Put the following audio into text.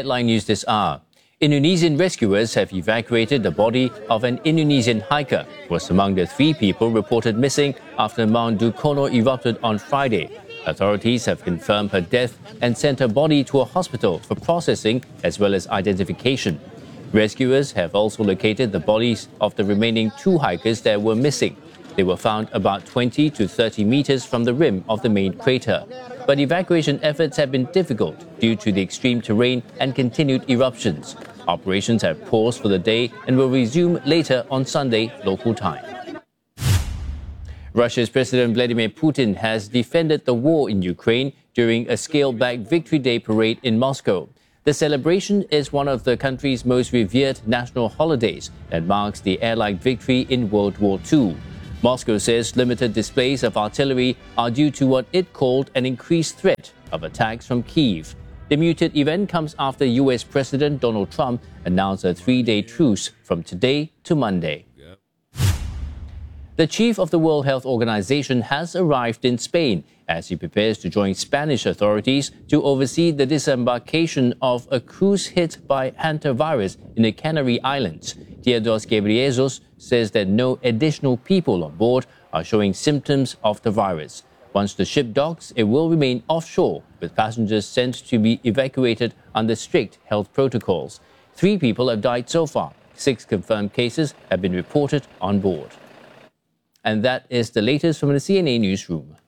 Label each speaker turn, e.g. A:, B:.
A: Headline news this hour. Indonesian rescuers have evacuated the body of an Indonesian hiker who was among the 3 people reported missing after Mount Dukono erupted on Friday. Authorities have confirmed her death and sent her body to a hospital for processing as well as identification. Rescuers have also located the bodies of the remaining 2 hikers that were missing. They were found about 20 to 30 meters from the rim of the main crater. But evacuation efforts have been difficult due to the extreme terrain and continued eruptions. Operations have paused for the day and will resume later on Sunday local time. Russia's President Vladimir Putin has defended the war in Ukraine during a scaled-back Victory Day parade in Moscow. The celebration is one of the country's most revered national holidays that marks the Allied victory in World War II. Moscow says limited displays of artillery are due to what it called an increased threat of attacks from Kyiv. The muted event comes after US President Donald Trump announced a 3-day truce from today to Monday. The chief of the World Health Organization has arrived in Spain as he prepares to join Spanish authorities to oversee the disembarkation of a cruise hit by hantavirus in the Canary Islands. Tedros Ghebreyesus says that no additional people on board are showing symptoms of the virus. Once the ship docks, it will remain offshore, with passengers sent to be evacuated under strict health protocols. 3 people have died so far. 6 confirmed cases have been reported on board. And that is the latest from the CNA Newsroom.